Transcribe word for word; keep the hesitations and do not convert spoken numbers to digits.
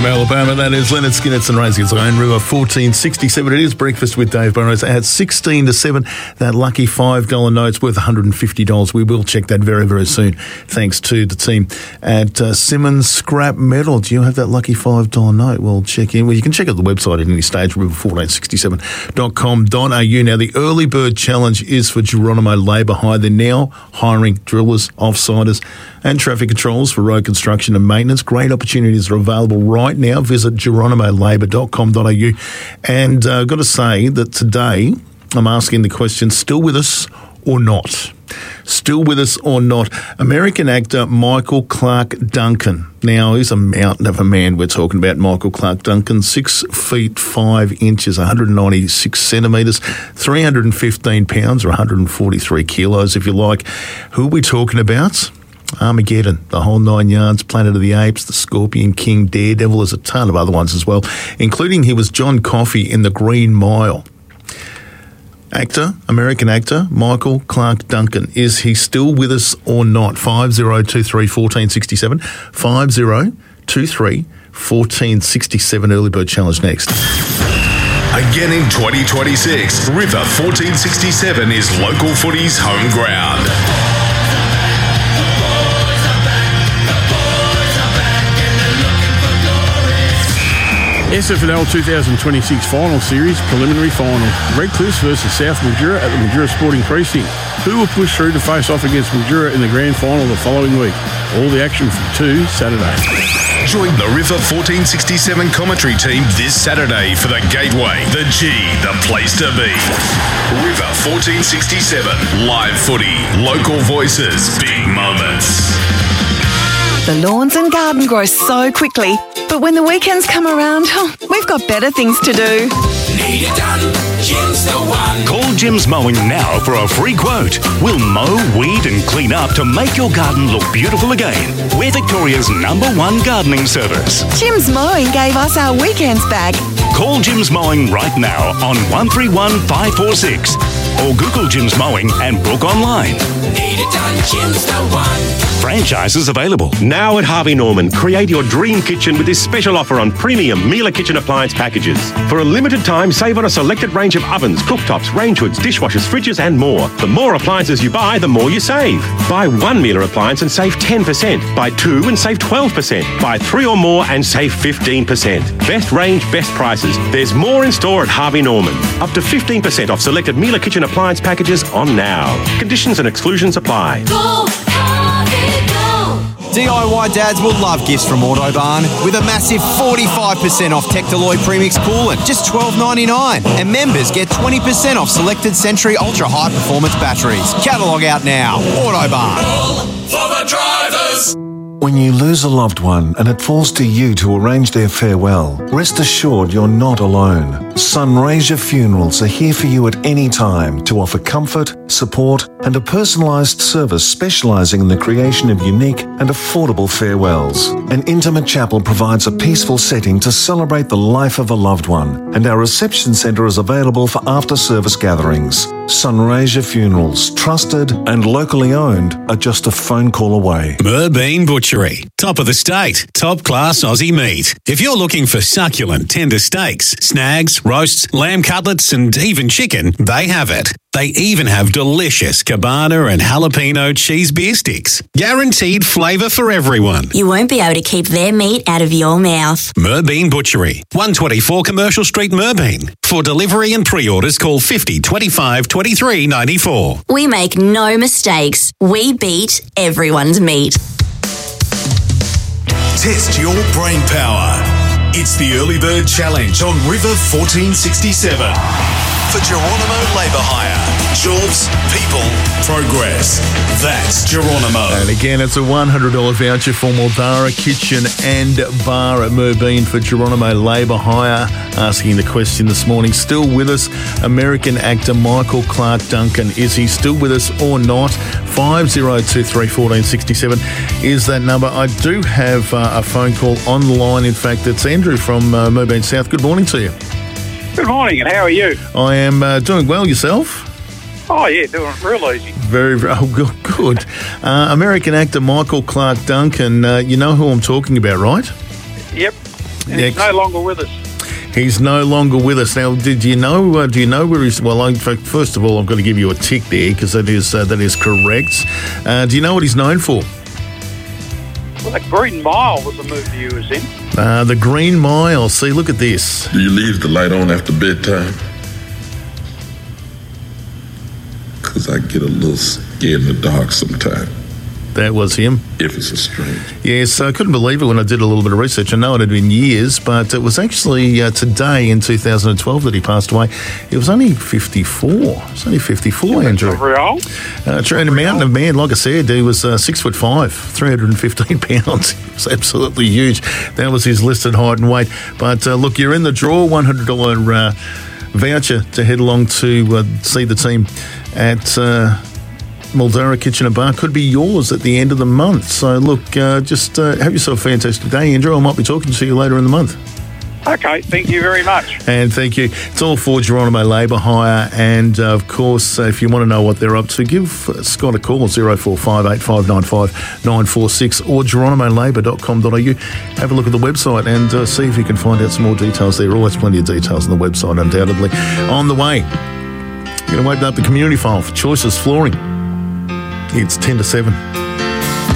Alabama. That is Leonard Skinner and Razor's Own River fourteen sixty-seven. It is Breakfast with Dave Burrows at sixteen to seven. That lucky five dollar note's worth one hundred fifty dollars. We will check that very, very soon. Thanks to the team at uh, Simmons Scrap Metal. Do you have that lucky five dollar note? We'll check in. Well, you can check out the website at any stage, river fourteen sixty-seven dot com dot a u. Now, the Early Bird Challenge is for Geronimo Labour Hire. They're now hiring drillers, offsiders, and traffic controls for road construction and maintenance. Great opportunities are available right now. Visit geronimo labour dot com dot a u. And uh, I've got to say that today I'm asking the question, still with us or not? Still with us or not? American actor Michael Clarke Duncan. Now, he's a mountain of a man we're talking about, Michael Clarke Duncan. Six feet five inches, one hundred ninety-six centimetres, three hundred fifteen pounds or one hundred forty-three kilos, if you like. Who are we talking about? Armageddon, the whole nine yards, Planet of the Apes, the Scorpion King, Daredevil. There's a ton of other ones as well, including he was John Coffey in The Green Mile. Actor, American actor, Michael Clarke Duncan. Is he still with us or not? five zero two three, one four six seven, five zero two three, one four six seven. Early Bird Challenge next. Again in twenty twenty-six, River fourteen sixty-seven is local footy's home ground. S F L twenty twenty-six Final Series Preliminary Final. Redcliffs versus South Mildura at the Mildura Sporting Precinct. Who will push through to face off against Mildura in the Grand Final the following week? All the action from two Saturday. Join the River fourteen sixty-seven commentary team this Saturday for the Gateway, the G, the place to be. River fourteen sixty-seven, live footy, local voices, big moments. The lawns and garden grow so quickly, but when the weekends come around, oh, we've got better things to do. Need it done, Jim's the one. Call Jim's Mowing now for a free quote. We'll mow, weed and clean up to make your garden look beautiful again. We're Victoria's number one gardening service. Jim's Mowing gave us our weekends back. Call Jim's Mowing right now on one three one, five four six or Google Jim's Mowing and book online. Need it done, Jim's the one. Franchises available. Now at Harvey Norman, create your dream kitchen with this special offer on premium Miele kitchen appliance packages. For a limited time, save on a selected range of ovens, cooktops, range hoods, dishwashers, fridges and more. The more appliances you buy, the more you save. Buy one Miele appliance and save ten percent. Buy two and save twelve percent. Buy three or more and save fifteen percent. Best range, best prices. There's more in store at Harvey Norman. Up to fifteen percent off selected Miele kitchen appliance packages on now. Conditions and exclusions apply. Go, Harvey, go. D I Y dads will love gifts from Autobarn with a massive forty-five percent off Tectaloid Premix Coolant, just twelve ninety-nine. And members get twenty percent off selected Century Ultra High Performance batteries. Catalogue out now. Autobarn. All for the drivers. When you lose a loved one and it falls to you to arrange their farewell, rest assured you're not alone. Sunraysia Funerals are here for you at any time to offer comfort, support and a personalised service specialising in the creation of unique and affordable farewells. An intimate chapel provides a peaceful setting to celebrate the life of a loved one, and our reception centre is available for after-service gatherings. Sunraysia Funerals, trusted and locally owned, are just a phone call away. Merbean Butchery, top of the state, top class Aussie meat. If you're looking for succulent, tender steaks, snags, roasts, lamb cutlets and even chicken, they have it. They even have delicious cabana and jalapeno cheese beer sticks. Guaranteed flavour for everyone. You won't be able to keep their meat out of your mouth. Merbean Butchery, one twenty-four Commercial Street, Merbean. For delivery and pre-orders, call fifty, twenty-five, twenty-three, ninety-four. We make no mistakes. We beat everyone's meat. Test your brain power. It's the Early Bird Challenge on River fourteen sixty-seven. For Geronimo Labour Hire. Jobs, people, progress. That's Geronimo. And again, it's a one hundred dollars voucher for Mildara Kitchen and Bar at Merbean for Geronimo Labour Hire. Asking the question this morning, still with us, American actor Michael Clarke Duncan. Is he still with us or not? five zero two three, one four six seven is that number. I do have uh, a phone call on the line. In fact, it's Andrew from uh, Merbean South. Good morning to you. Good morning, and how are you? I am uh, doing well. Yourself? Oh, yeah, doing real easy. Very, very oh, good. good. Uh, American actor Michael Clarke Duncan. Uh, you know who I'm talking about, right? Yep. and he's no longer with us. He's no longer with us. Now, did you know, uh, do you know where he's, well, in fact, first of all, I've got to give you a tick there because that is, uh, that is correct. Uh, do you know what he's known for? Well, that Green Mile was a movie he was in. Uh, the Green Mile. See, look at this. Do you leave the light on after bedtime? Because I get a little scared in the dark sometimes. That was him. If it's a stranger. Yes, I couldn't believe it when I did a little bit of research. I know it had been years, but it was actually uh, today in two thousand twelve that he passed away. He was only fifty-four. He was only fifty-four, Yeah, Andrew. very old. Uh, and a mountain of man, like I said, he was uh, six foot five, three hundred fifteen pounds. He was absolutely huge. That was his listed height and weight. But uh, look, you're in the draw, one hundred dollars uh, voucher to head along to uh, see the team at Uh, Mildura Kitchen and Bar. Could be yours at the end of the month. So look, uh, just uh, have yourself a fantastic day, Andrew. I might be talking to you later in the month. Okay, thank you very much. And thank you. It's all for Geronimo Labour Hire. And uh, of course, uh, if you want to know what they're up to, give uh, Scott a call, zero four five eight five nine five nine four six or geronimo labour dot com dot a u. Have a look at the website and uh, see if you can find out some more details there. Always plenty of details on the website, undoubtedly. On the way, you're going to open up the community file for Choices Flooring. It's ten to seven.